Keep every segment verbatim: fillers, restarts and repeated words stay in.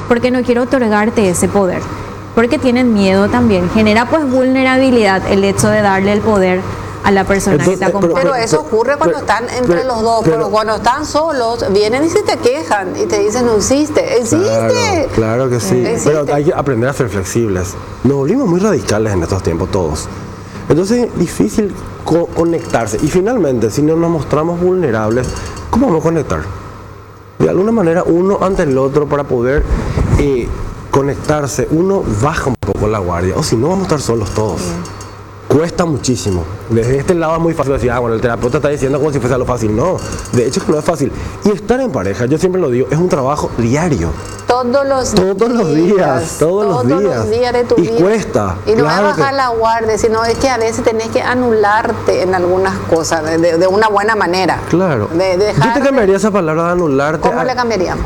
porque no quiero otorgarte ese poder. Porque tienen miedo también. Genera pues vulnerabilidad el hecho de darle el poder a la persona Entonces, que te acompaña. Pero, pero eso ocurre cuando pero, están entre pero, los dos, pero, pero cuando están solos, vienen y se te quejan y te dicen, no existe, existe. Claro, claro que sí, existe. Pero hay que aprender a ser flexibles. Nos volvimos muy radicales en estos tiempos todos. Entonces es difícil co conectarse. Y finalmente, si no nos mostramos vulnerables, ¿cómo vamos a conectar? De alguna manera, uno ante el otro, para poder eh, conectarse, uno baja un poco la guardia. O si no, vamos a estar solos todos. Sí. Cuesta muchísimo. Desde este lado es muy fácil decir, ah, bueno, el terapeuta está diciendo como si fuese algo fácil. No, de hecho que no es fácil. Y estar en pareja, yo siempre lo digo, es un trabajo diario. Todos los todos días. Los días todos, todos los días. Todos los días de tu y vida. Y cuesta. Y no claro vas a bajar que... la guardia, sino es que a veces tenés que anularte en algunas cosas, de, de, de una buena manera. Claro. De, de yo te cambiaría esa palabra de anularte. ¿Cómo a... le cambiaríamos?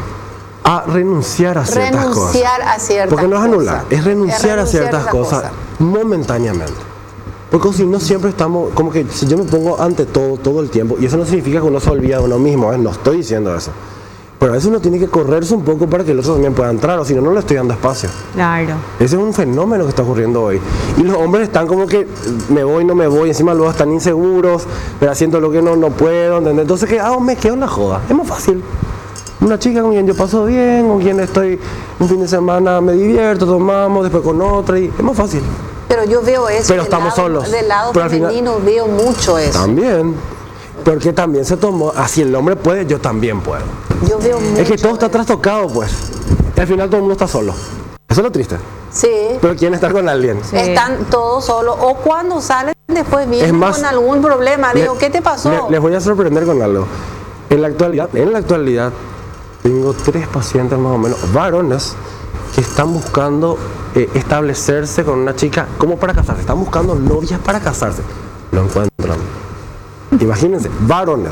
A renunciar a ciertas renunciar cosas. Renunciar a ciertas Porque no es anular, cosas. es renunciar es a ciertas a cosas cosa. momentáneamente. Porque si no siempre estamos, como que si yo me pongo ante todo, todo el tiempo, y eso no significa que uno se olvide de uno mismo, ¿eh? No estoy diciendo eso. Pero a veces uno tiene que correrse un poco para que el otro también pueda entrar, o si no, no le estoy dando espacio. Claro. Ese es un fenómeno que está ocurriendo hoy. Y los hombres están como que, me voy, no me voy, encima luego están inseguros, pero haciendo lo que no, no puedo, ¿entendés? Entonces, ¿qué hago? Me quedo en la joda. Es más fácil. Una chica con quien yo paso bien, con quien estoy un fin de semana, me divierto, tomamos, después con otra, y es más fácil. Pero yo veo eso. Pero estamos lado, solos. Del lado pero femenino final, veo mucho eso. También. Porque también se tomó, así el hombre puede, yo también puedo. Yo veo mucho. Es que todo está trastocado, pues. Y al final todo el mundo está solo. Eso es lo triste. Sí. Pero quieren estar con alguien. Sí. Están todos solos. O cuando salen después vienen más, con algún problema. Le, Digo, ¿qué te pasó? Le, les voy a sorprender con algo. En la actualidad, en la actualidad, tengo tres pacientes más o menos, varones, que están buscando eh, establecerse con una chica como para casarse. Están buscando novias para casarse. Lo encuentran. Imagínense, varones.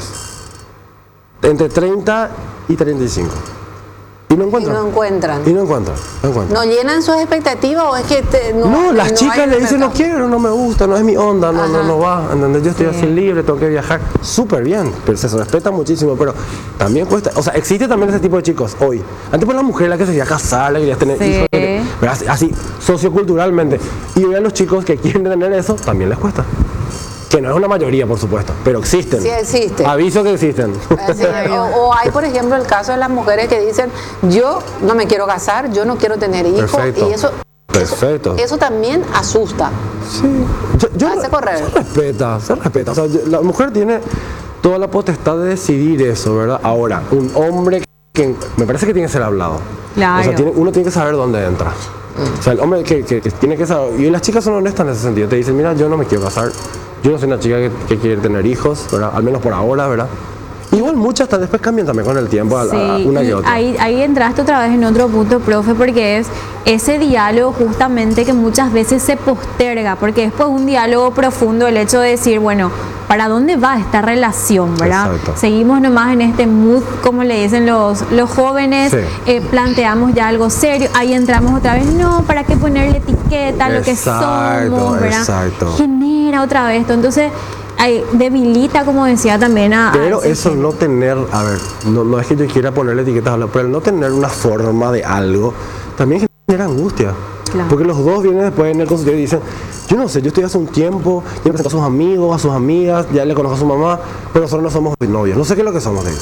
Entre treinta y treinta y cinco. Y no encuentran. Y no encuentran. Y no encuentran. No, encuentran. ¿No llenan sus expectativas o es que te, no, no, las no chicas le dicen no quiero, no me gusta, no es mi onda, no, no, no va, ¿entendés? Yo estoy sí. así libre, tengo que viajar. Súper bien, pero se respeta muchísimo, pero también cuesta, o sea, existe también ese tipo de chicos hoy. Antes por la mujer la que se quería casar, la quería tener sí. hijos, pero así, así socioculturalmente. Y hoy a los chicos que quieren tener eso, también les cuesta. Que no es una mayoría, por supuesto, pero existen. Sí, existe. Aviso que existen. Sí, o, o hay, por ejemplo, el caso de las mujeres que dicen, yo no me quiero casar, yo no quiero tener hijos. Perfecto. Y eso, Perfecto. Eso, eso también asusta. Sí. Yo, yo, Hace correr. Se respeta, se respeta. O sea, la mujer tiene toda la potestad de decidir eso, ¿verdad? Ahora, un hombre que me parece que tiene que ser hablado. Claro. O sea, tiene, uno tiene que saber dónde entra. O sea, el hombre que, que, que tiene que saber. Y las chicas son honestas en ese sentido. Te dicen, mira, yo no me quiero casar. Yo no soy una chica que, que quiere tener hijos, ¿verdad? Al menos por ahora, ¿verdad? Igual muchas hasta después cambian también con el tiempo, sí, a, a una y otra. Ahí, ahí entraste otra vez en otro punto, profe, porque es ese diálogo justamente que muchas veces se posterga, porque es pues un diálogo profundo el hecho de decir, bueno, ¿para dónde va esta relación, verdad? Exacto. Seguimos nomás en este mood, como le dicen los, los jóvenes, sí. eh, planteamos ya algo serio, ahí entramos otra vez, no, ¿para qué ponerle etiqueta a lo que somos, verdad? Exacto. Genera otra vez esto, entonces... Ay, debilita, como decía también a... Pero a eso gente. no tener, a ver, no, no es que yo quiera ponerle etiquetas a lo, pero el no tener una forma de algo también genera angustia. Claro. Porque los dos vienen después en el consultorio y dicen, yo no sé, yo estoy hace un tiempo, yo presento a sus amigos, a sus amigas, ya le conozco a su mamá, pero nosotros no somos novios, no sé qué es lo que somos de ellos.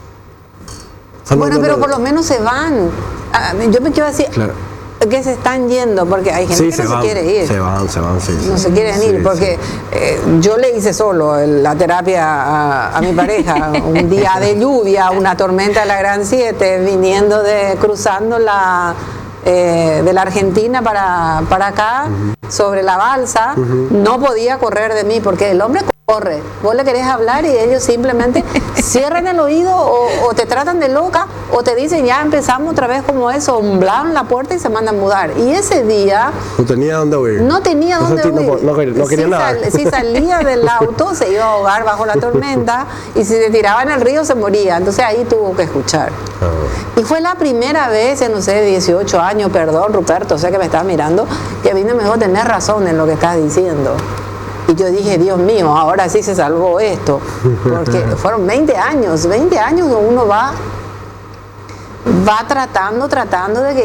O sea, bueno, no, no, pero no, por lo menos se van. Ah, yo me quiero decir... Claro. Que se están yendo, porque hay gente sí, que se no van, se quiere ir. Se van, se van, sí. No sí, se quieren sí, ir, porque sí. eh, yo le hice solo la terapia a, a mi pareja. Un día de lluvia, una tormenta de la Gran siete, viniendo de, cruzando la... Eh, de la Argentina para, para acá, uh-huh. sobre la balsa, uh-huh. no podía correr de mí, porque el hombre corre, vos le querés hablar y ellos simplemente cierran el oído o, o te tratan de loca o te dicen ya empezamos otra vez como eso, blaban la puerta y se mandan a mudar. Y ese día no tenía dónde huir. No tenía dónde no, huir. No, no, no quería si, nada. Sal, si salía del auto se iba a ahogar bajo la tormenta y si se tiraba en el río se moría. Entonces ahí tuvo que escuchar. Oh. Y fue la primera vez en, no sé, dieciocho años, perdón Ruperto, sé que me estás mirando, que vino y me dijo, tenés razón en lo que estás diciendo. Y yo dije, Dios mío, ahora sí se salvó esto. Porque fueron veinte años, veinte años que uno va, va tratando, tratando de que